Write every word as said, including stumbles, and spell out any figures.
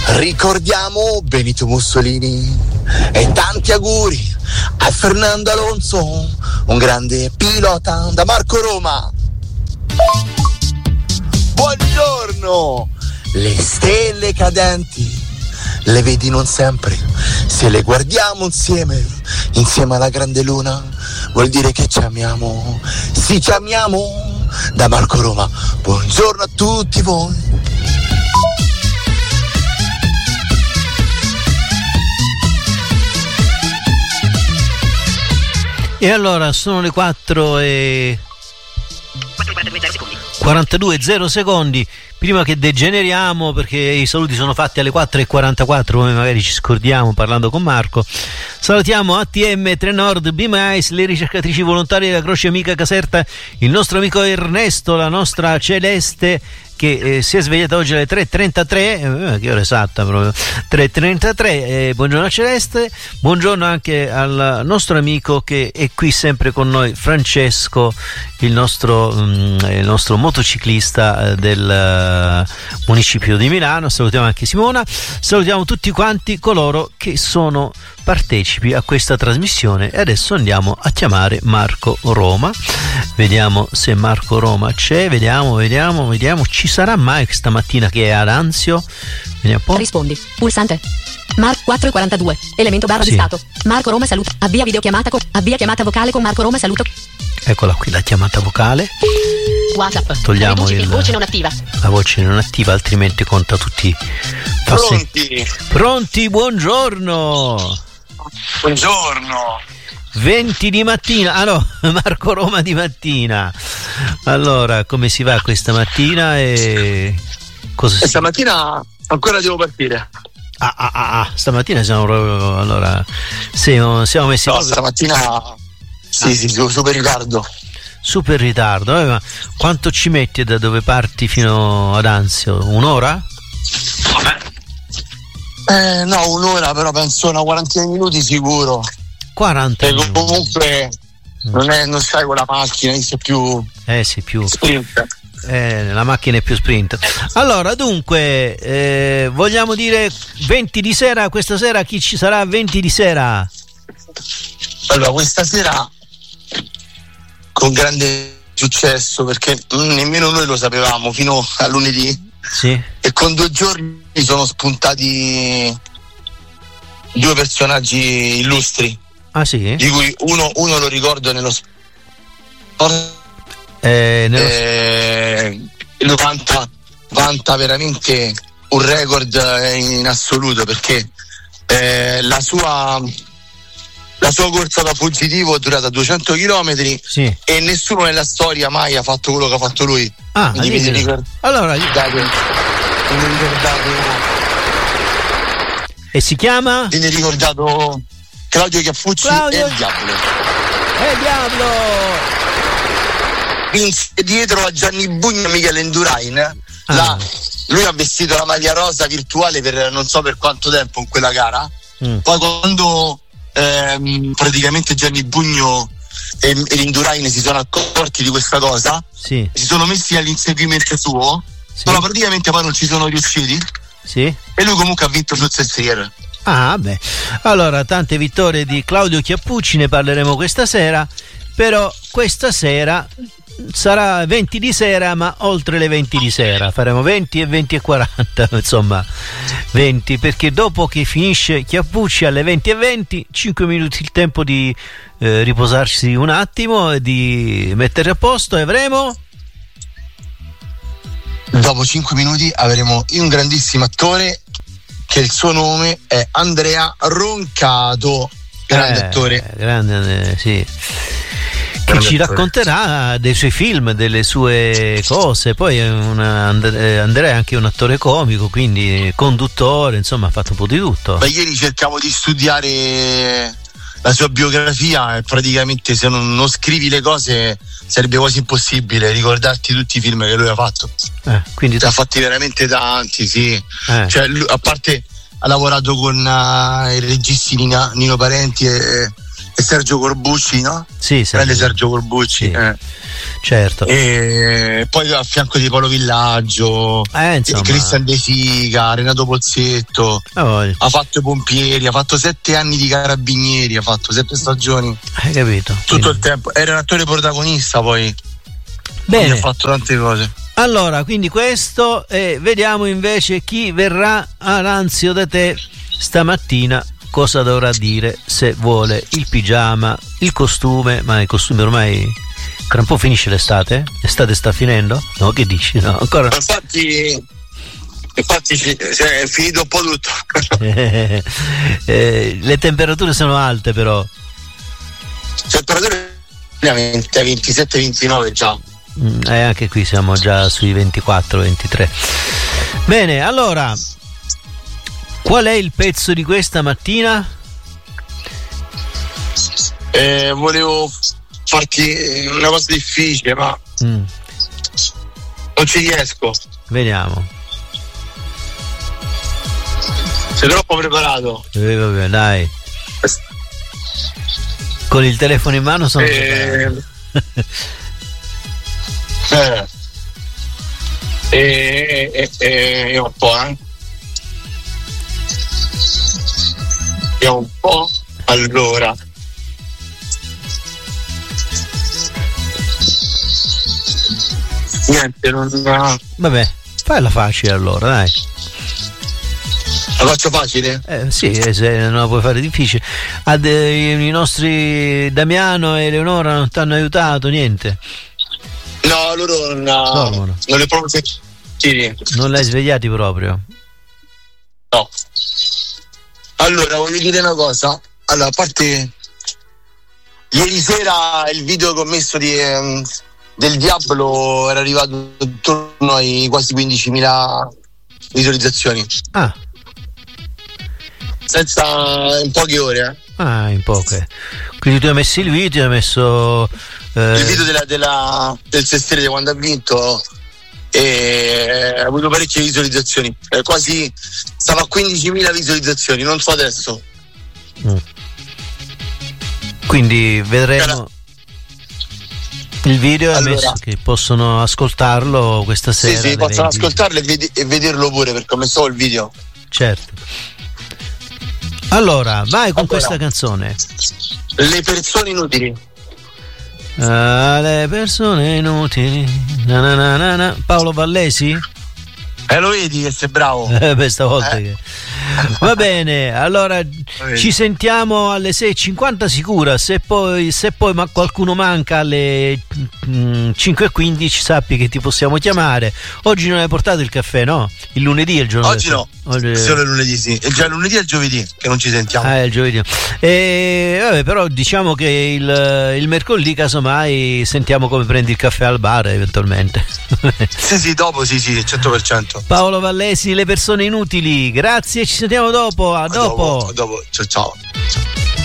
Ricordiamo Benito Mussolini e tanti auguri a Fernando Alonso, un grande pilota da Marco Roma. Buongiorno! Le stelle cadenti le vedi non sempre, se le guardiamo insieme, insieme alla grande luna, vuol dire che ci amiamo. Sì, ci amiamo, da Marco Roma. Buongiorno a tutti voi. E allora sono le quattro e quarantadue zero secondi. Prima che degeneriamo, perché i saluti sono fatti alle quattro e quarantaquattro, come magari ci scordiamo parlando con Marco, salutiamo A T M, Trenord, Be Mais, le ricercatrici volontarie della Croce Amica Caserta, il nostro amico Ernesto, la nostra Celeste che eh, si è svegliata oggi alle tre e trentatré, eh, che ora esatta proprio, tre e trentatré, eh, buongiorno a Celeste, buongiorno anche al nostro amico che è qui sempre con noi, Francesco, il nostro, mm, il nostro motociclista eh, del uh, municipio di Milano. Salutiamo anche Simona, salutiamo tutti quanti coloro che sono partecipi a questa trasmissione e adesso andiamo a chiamare Marco Roma. Vediamo se Marco Roma c'è, vediamo, vediamo, vediamo. Ci sarà mai questa mattina che è ad Anzio? Vediamo un po'. Rispondi, pulsante. Marco quattro e quarantadue, elemento barra sì. di stato. Marco Roma saluto, avvia videochiamata con, avvia chiamata vocale con Marco Roma saluto. Eccola qui la chiamata vocale. WhatsApp. Togliamo il, voce non attiva. La voce non attiva, altrimenti conta tutti. Pronti? Pronti, buongiorno. Buongiorno. venti di mattina, ah no, Marco Roma di mattina. Allora, come si va questa mattina e cosa Questa si... mattina ancora devo partire. Ah, ah, ah, ah, stamattina siamo proprio, allora, siamo, siamo messi no, proprio... stamattina sì, ah. sì, super ritardo. Super ritardo, eh, ma quanto ci metti da dove parti fino ad Anzio? Un'ora? Eh, no, un'ora, però penso una quarantina di minuti sicuro. quaranta e minuti. Comunque non, è, non sai con la macchina, sei più eh sì, più sprint. Eh, la macchina è più sprint. Allora, dunque, eh, vogliamo dire venti di sera, questa sera chi ci sarà venti di sera? Allora, questa sera con grande successo, perché nemmeno noi lo sapevamo fino a lunedì. Sì. E con due giorni sono spuntati due personaggi illustri. Ah sì? Di cui uno, uno lo ricordo nello sport. Eh, nello... Eh, lo vanta, vanta veramente un record in assoluto, perché eh, la sua la sua corsa da fuggitivo è durata duecento chilometri, sì. E nessuno nella storia mai ha fatto quello che ha fatto lui. Ah, quindi mi ricordo, allora mi ricordato e si chiama? viene ricordato Claudio Chiaffucci Claudio... e il Diavolo. E il Diavolo vinse dietro a Gianni Bugno e Michele Indurain. Ah. La, lui ha vestito la maglia rosa virtuale per non so per quanto tempo in quella gara. Mm. Poi quando ehm, praticamente Gianni Bugno e, e l'Indurain si sono accorti di questa cosa, sì. Si sono messi all'inseguimento suo, sì. Però praticamente poi non ci sono riusciti, sì. E lui comunque ha vinto sul Sestriere. Ah beh, allora tante vittorie di Claudio Chiappucci, ne parleremo questa sera, però questa sera sarà venti di sera, ma oltre le venti di sera faremo venti e venti e quaranta, insomma venti, perché dopo che finisce Chiappucci alle venti e venti, cinque minuti il tempo di eh, riposarsi un attimo e di mettere a posto, e avremo dopo cinque minuti avremo un grandissimo attore che il suo nome è Andrea Roncato, grande eh, attore, grande, eh, sì, che ci racconterà dei suoi film, delle sue cose. Poi è una, Andrea è anche un attore comico, quindi conduttore, insomma ha fatto un po' di tutto. Ma ieri cercavo di studiare la sua biografia e praticamente se non, non scrivi le cose sarebbe quasi impossibile ricordarti tutti i film che lui ha fatto. Eh, quindi ne ha fatti veramente tanti, sì. Eh. Cioè, lui, a parte ha lavorato con uh, i registi Nina, Nino Parenti e e Sergio Corbucci, no? Sì, grande Sergio Corbucci, sì. eh. Certo. E poi a fianco di Paolo Villaggio, eh, Cristian De Sica, Renato Pozzetto, oh, ha fatto i pompieri, ha fatto sette anni di carabinieri, ha fatto sette stagioni. Hai capito? Tutto Quindi... il tempo, era un attore protagonista poi. Bene. Ha fatto tante cose. Allora, quindi questo, e vediamo invece chi verrà a Ranzio da te stamattina. Cosa dovrà dire, se vuole il pigiama, il costume, ma il costume ormai tra un po' finisce l'estate? L'estate sta finendo? No, che dici? No, ancora. Infatti, infatti è finito un po' tutto. eh, eh, le temperature sono alte, però. Temperature ventisette ventinove già. Mm, e eh, anche qui siamo già sui ventiquattro ventitré. Bene, allora. Qual è il pezzo di questa mattina? Eh, volevo farti una cosa difficile, ma mm. non ci riesco. Vediamo. Sei troppo preparato. Eh, vabbè, dai. Con il telefono in mano sono eh, preparato. eh. E eh, eh, eh, un po', eh. Vediamo un po'. Allora, niente, non. Vabbè, falla facile allora, dai. La faccio facile? Eh, sì, se non la puoi fare difficile. Ad, eh, i nostri Damiano e Eleonora non ti hanno aiutato, niente? No, loro non, Dormono. non le proprio sentiti. Non li hai svegliati proprio? No. Allora, voglio dire una cosa. Allora, a parte ieri sera il video che ho messo di, um, del Diablo era arrivato intorno ai quasi quindicimila visualizzazioni. Ah. Senza in poche ore, eh. Ah, in poche. Quindi tu hai messo il video, hai messo eh... il video della, della, del Sestiere quando ha vinto e ha avuto parecchie visualizzazioni, eh, quasi stava a quindicimila visualizzazioni, non so adesso. Mm. Quindi vedremo Cara... il video, allora, messo che possono ascoltarlo questa sera. Sì, sì, possono ascoltarlo e, ved- e vederlo pure, perché ho messo il video. Certo. Allora, vai con allora, questa canzone. Le persone inutili. Uh, le persone inutili. Na na na na na. Paolo Vallesi? Eh, lo vedi che sei bravo. Eh, beh, stavolta eh. che... Va bene, allora ci sentiamo alle sei e cinquanta sicura. Se poi, se poi ma qualcuno manca alle mm, cinque e quindici, sappi che ti possiamo chiamare. Oggi non hai portato il caffè, no? Il lunedì è il giorno. Oggi no. Oggi... Solo il lunedì, sì. E già il lunedì e il giovedì che non ci sentiamo. Ah, è il giovedì. E, vabbè, però diciamo che il, il mercoledì, casomai, sentiamo come prendi il caffè al bar eventualmente. Sì, sì, dopo sì, sì, cento per cento. Paolo Vallesi, le persone inutili. Grazie, ci sentiamo dopo. A, a dopo. dopo. A dopo. Ciao, ciao.